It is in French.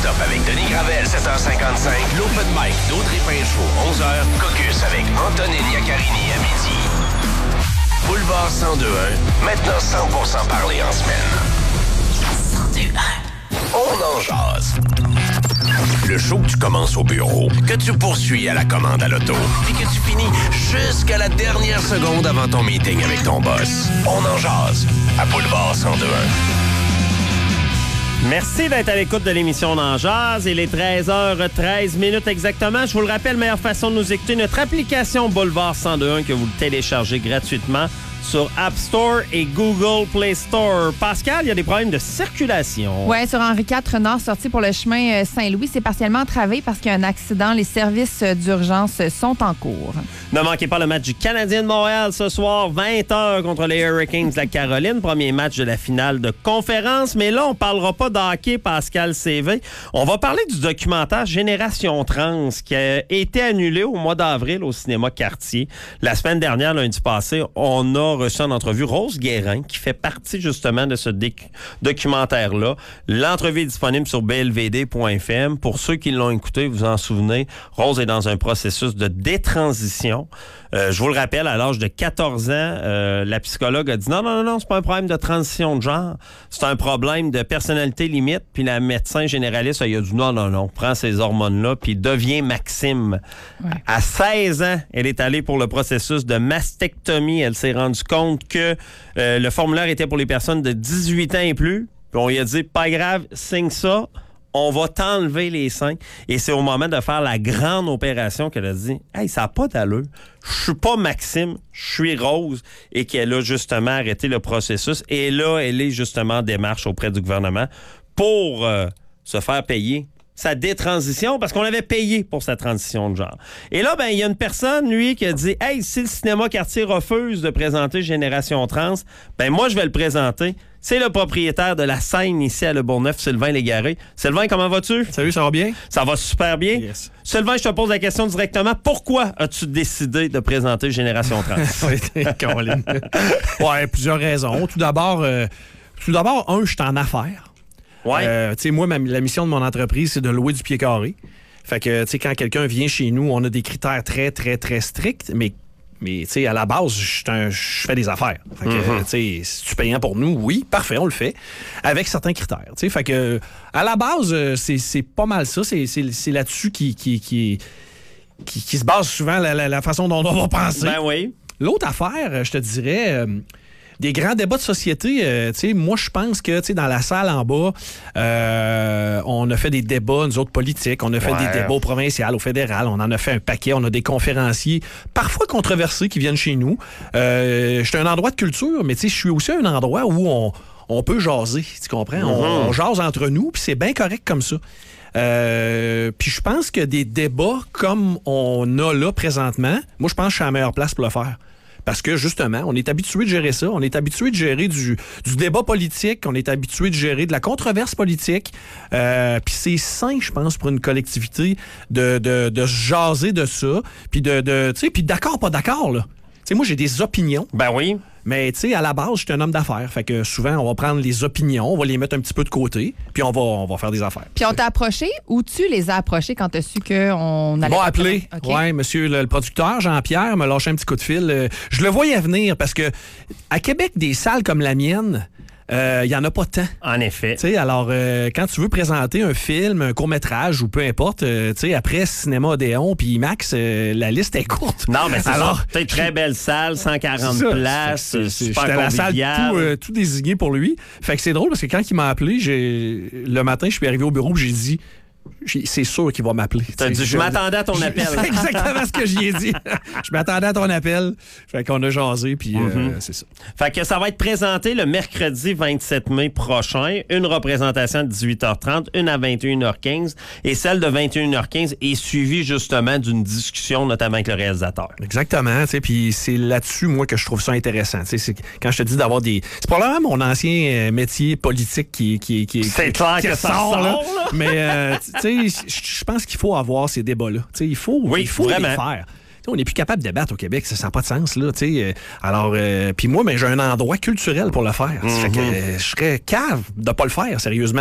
Stop avec Denis Gravel, 7h55. L'Open Mic d'Audrey Pinchot, 11h. Caucus avec Antonine Iaccarini à midi. Boulevard 102.1, maintenant 100% parlé en semaine. 102.1. On en jase. Le show que tu commences au bureau, que tu poursuis à la commande à l'auto, puis que tu finis jusqu'à la dernière seconde avant ton meeting avec ton boss. On en jase à Boulevard 102.1. Merci d'être à l'écoute de l'émission On en jase. Il est 13h13 exactement. Je vous le rappelle, meilleure façon de nous écouter, notre application Boulevard 102.1 que vous téléchargez gratuitement sur App Store et Google Play Store. Pascal, il y a des problèmes de circulation. Oui, sur Henri IV Nord, sorti pour le chemin Saint-Louis, c'est partiellement entravé parce qu'il y a un accident. Les services d'urgence sont en cours. Ne manquez pas le match du Canadien de Montréal ce soir, 20h contre les Hurricanes de la Caroline. Premier match de la finale de conférence. Mais là, on ne parlera pas de hockey, Pascal CV. On va parler du documentaire Génération Trans qui a été annulé au mois d'avril au cinéma Cartier. La semaine dernière, lundi passé, on a reçu en entrevue Rose Guérin qui fait partie justement de ce documentaire-là. L'entrevue est disponible sur blvd.fm. Pour ceux qui l'ont écouté, vous en souvenez, Rose est dans un processus de détransition. Je vous le rappelle, à l'âge de 14 ans, la psychologue a dit non, c'est pas un problème de transition de genre, c'est un problème de personnalité limite. Puis la médecin généraliste, il a dit non, prends ces hormones-là, puis devient Maxime. Ouais. À 16 ans, elle est allée pour le processus de mastectomie. Elle s'est rendue compte que le formulaire était pour les personnes de 18 ans et plus. Puis on lui a dit, pas grave, signe ça. On va t'enlever les seins. Et c'est au moment de faire la grande opération qu'elle a dit « Hey, ça n'a pas d'allure. Je suis pas Maxime, je suis Rose. » Et qu'elle a justement arrêté le processus. Et là, elle est justement en démarche auprès du gouvernement pour se faire payer sa détransition, parce qu'on l'avait payé pour sa transition de genre. Et là, il y a une personne, lui, qui a dit « Hey, si le cinéma Cartier refuse de présenter Génération Trans, moi, je vais le présenter. » C'est le propriétaire de la scène ici à Le Bourgneuf, Sylvain Légaré. Sylvain, comment vas-tu? Salut, ça va bien? Ça va super bien. Yes. Sylvain, je te pose la question directement. Pourquoi as-tu décidé de présenter Génération Trans? Caroline. Ouais, plusieurs raisons. Tout d'abord, je suis en affaires. Ouais. Moi, la mission de mon entreprise, c'est de louer du pied carré. Fait que, quand quelqu'un vient chez nous, on a des critères très, très, très stricts, mais à la base, je fais des affaires. Fait que, si tu payant pour nous, oui, parfait, on le fait, avec certains critères. Fait que, à la base, c'est pas mal ça. C'est là-dessus qui se base souvent la façon dont on va penser. Ben oui. L'autre affaire, je te dirais... des grands débats de société, moi, je pense que dans la salle en bas, on a fait des débats, nous autres politiques, on a fait des débats au provincial, au fédéral, on en a fait un paquet, on a des conférenciers, parfois controversés, qui viennent chez nous. Je suis un endroit de culture, mais je suis aussi un endroit où on peut jaser, tu comprends? On jase entre nous, puis c'est bien correct comme ça. Puis je pense que des débats comme on a là présentement, moi, je pense que je suis à la meilleure place pour le faire. Parce que, justement, on est habitué de gérer ça. On est habitué de gérer du débat politique. On est habitué de gérer de la controverse politique. Puis c'est sain, je pense, pour une collectivité de se jaser de ça. Puis puis d'accord, pas d'accord, là. Moi, j'ai des opinions. Ben oui. Mais, à la base, je suis un homme d'affaires. Fait que souvent, on va prendre les opinions, on va les mettre un petit peu de côté, puis on va faire des affaires. Puis on t'a approché ou tu les as approchés quand tu as su qu'on allait... Bon, appelé. Okay. Oui, monsieur le producteur, Jean-Pierre, m'a lâché un petit coup de fil. Je le voyais venir parce que à Québec, des salles comme la mienne, il n'y en a pas tant. En effet. Alors, quand tu veux présenter un film, un court-métrage ou peu importe, après Cinéma Odéon puis IMAX, la liste est courte. Non, mais c'est alors, ça. Très belle salle, 140 places, super j'étais à la salle tout désigné pour lui. Fait que c'est drôle parce que quand il m'a appelé, le matin, je suis arrivé au bureau et j'ai dit... C'est sûr qu'il va m'appeler. T'as dit, je m'attendais à ton appel. C'est exactement ce que j'y ai dit. Je m'attendais à ton appel. Fait qu'on a jasé, puis c'est ça. Fait que ça va être présenté le mercredi 27 mai prochain. Une représentation de 18h30, une à 21h15. Et celle de 21h15 est suivie justement d'une discussion, notamment avec le réalisateur. Exactement. Puis c'est là-dessus, moi, que je trouve ça intéressant. Quand je te dis d'avoir des... C'est probablement mon ancien métier politique qui c'est clair que ça sort, là. Mais... je pense qu'il faut avoir ces débats-là. Il faut les faire. On n'est plus capable de débattre au Québec, ça n'a pas de sens. Là, alors, puis moi, j'ai un endroit culturel pour le faire. Ça fait que je serais cave de ne pas le faire, sérieusement.